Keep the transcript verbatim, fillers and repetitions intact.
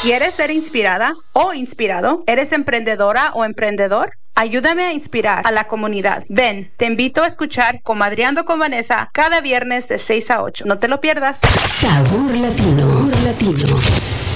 ¿Quieres ser inspirada o inspirado? ¿Eres emprendedora o emprendedor? Ayúdame a inspirar a la comunidad. Ven, te invito a escuchar Comadreando con Vanessa cada viernes de seis a ocho. No te lo pierdas. Sabor Latino. Sabor Latino.